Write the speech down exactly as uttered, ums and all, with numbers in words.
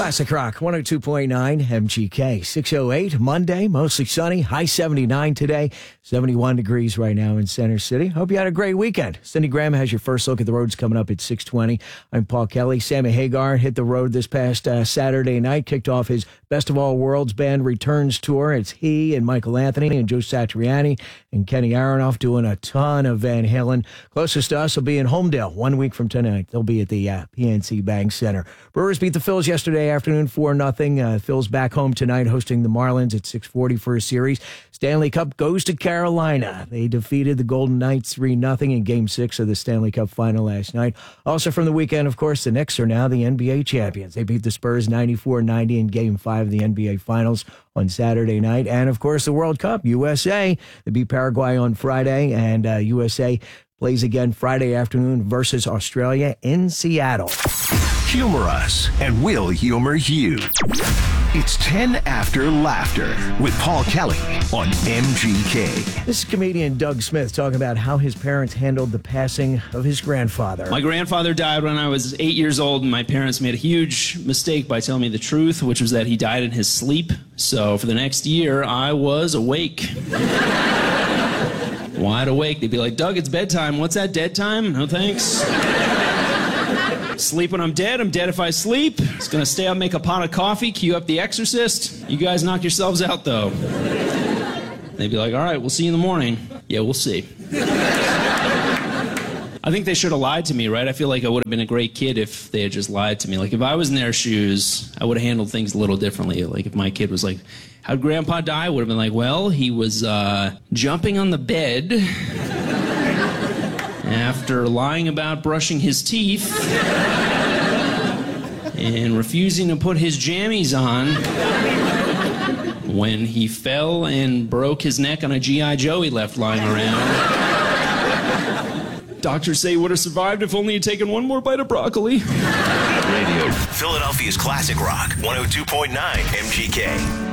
Classic Rock one oh two point nine M G K. six oh eight, Monday, mostly sunny, high seventy-nine today, seventy-one degrees right now in Center City. Hope you had a great weekend. Cindy Graham has your first look at the roads coming up at six twenty. I'm Paul Kelly. Sammy Hagar hit the road this past uh, Saturday night, kicked off his Best of All Worlds Band Returns Tour. It's he and Michael Anthony and Joe Satriani and Kenny Aronoff doing a ton of Van Halen. Closest to us will be in Homedale one week from tonight. They'll be at the uh, P N C Bank Center. Brewers beat the Phils yesterday afternoon four nothing. Uh, Phils back home tonight hosting the Marlins at six forty for a series. Stanley Cup goes to Carolina. They defeated the Golden Knights three nothing in Game six of the Stanley Cup final last night. Also from the weekend, of course, the Knicks are now the N B A champions. They beat the Spurs ninety-four ninety in Game five of the N B A Finals on Saturday night. And, of course, the World Cup, U S A. They beat Paraguay on Friday, and uh, U S A plays again Friday afternoon versus Australia in Seattle. Humor us, and we'll humor you. It's ten After Laughter with Paul Kelly on M G K. This is comedian Doug Smith talking about how his parents handled the passing of his grandfather. My grandfather died when I was eight years old, and my parents made a huge mistake by telling me the truth, which was that he died in his sleep. So for the next year, I was awake. Wide awake. They'd be like, Doug, it's bedtime. What's that, dead time? No thanks. Sleep when I'm dead. I'm dead if I sleep. It's gonna stay up, make a pot of coffee, cue up The Exorcist. You guys knock yourselves out, though. They'd be like, all right, we'll see you in the morning. Yeah, we'll see. I think they should have lied to me, right? I feel like I would have been a great kid if they had just lied to me. Like, if I was in their shoes, I would have handled things a little differently. Like, if my kid was like, how'd Grandpa die? I would have been like, well, he was uh, jumping on the bed after lying about brushing his teeth and refusing to put his jammies on when he fell and broke his neck on a G I Joe he left lying around. Doctors say he would have survived if only he'd taken one more bite of broccoli. Radio. Philadelphia's Classic Rock one oh two point nine M G K.